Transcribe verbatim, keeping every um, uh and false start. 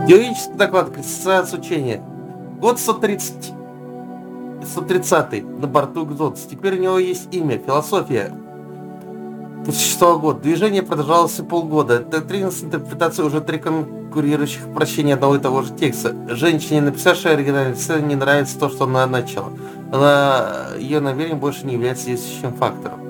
Героический доклад, концентрация учения. Год сто тридцать. сто тридцатый. На борту Гдотс. Теперь у него есть имя. Философия. тысяча шестого года. Движение продолжалось полгода. Доктрина с интерпретацией уже три конкурирующих прочтения одного и того же текста. Женщине, написавшей оригинальный сцену, не нравится то, что она начала. Она, ее намерение больше не является действующим фактором.